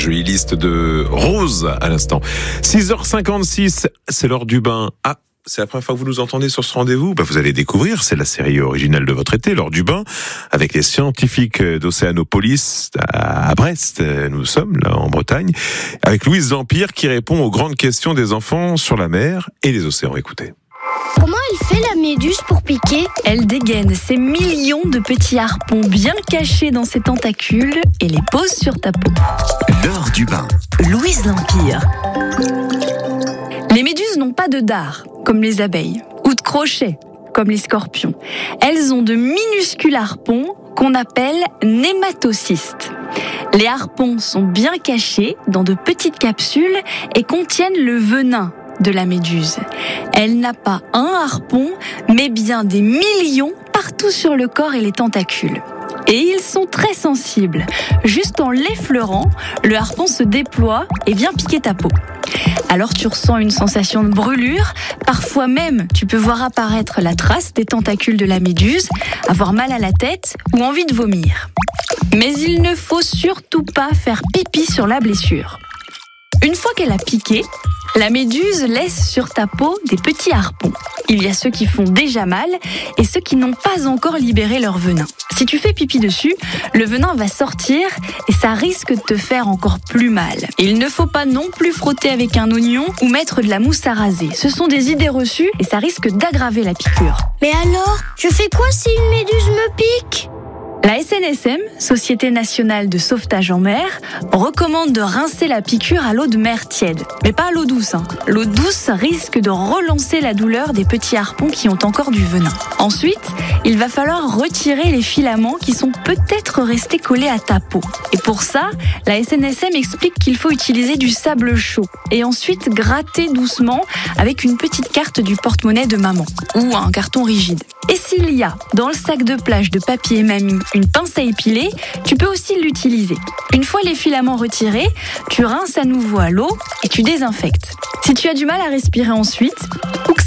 jolie liste de Rose à l'instant. 6h56, c'est l'heure du bain. Ah, c'est la première fois que vous nous entendez sur ce rendez-vous. Vous allez découvrir, c'est la série originale de votre été, l'heure du bain, avec les scientifiques d'Océanopolis à Brest. Nous sommes là en Bretagne, avec Louise Lampire qui répond aux grandes questions des enfants sur la mer et les océans. Écoutez. Comment elle fait la méduse pour piquer ? Elle dégaine ses millions de petits harpons bien cachés dans ses tentacules et les pose sur ta peau. L'heure du bain. Louise Lampire. Les méduses n'ont pas de dard, comme les abeilles, ou de crochet, comme les scorpions. Elles ont de minuscules harpons qu'on appelle nématocystes. Les harpons sont bien cachés dans de petites capsules et contiennent le venin de la méduse. Elle n'a pas un harpon, mais bien des millions partout sur le corps et les tentacules. Et ils sont très sensibles. Juste en l'effleurant, le harpon se déploie et vient piquer ta peau. Alors tu ressens une sensation de brûlure, parfois même tu peux voir apparaître la trace des tentacules de la méduse, avoir mal à la tête ou envie de vomir. Mais il ne faut surtout pas faire pipi sur la blessure. Une fois qu'elle a piqué, la méduse laisse sur ta peau des petits harpons. Il y a ceux qui font déjà mal et ceux qui n'ont pas encore libéré leur venin. Si tu fais pipi dessus, le venin va sortir et ça risque de te faire encore plus mal. Il ne faut pas non plus frotter avec un oignon ou mettre de la mousse à raser. Ce sont des idées reçues et ça risque d'aggraver la piqûre. Mais alors, je fais quoi si une méduse me pique ? La SNSM, Société Nationale de Sauvetage en Mer, recommande de rincer la piqûre à l'eau de mer tiède. Mais pas à l'eau douce. L'eau douce risque de relancer la douleur des petits harpons qui ont encore du venin. Ensuite, il va falloir retirer les filaments qui sont peut-être restés collés à ta peau. Et pour ça, la SNSM explique qu'il faut utiliser du sable chaud et ensuite gratter doucement avec une petite carte du porte-monnaie de maman ou un carton rigide. Et s'il y a dans le sac de plage de papier mamie une pince à épiler, tu peux aussi l'utiliser. Une fois les filaments retirés, tu rinces à nouveau à l'eau et tu désinfectes. Si tu as du mal à respirer ensuite, ou que